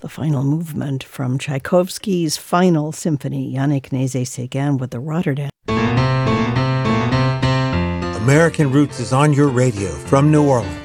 The final movement from Tchaikovsky's Final Symphony. Yannick Nézet-Séguin with the Rotterdam. American Roots is on your radio from New Orleans.